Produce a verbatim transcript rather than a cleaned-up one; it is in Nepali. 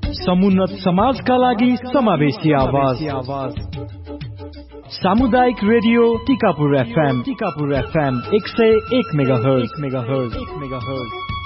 समुन्नत समाजका लागि समावेशी आवाज सामुदायिक radio Tikapur FM Tikapur FM एक सय एक मेगाहर्ज मेगाहर्ज मेगाहर्ज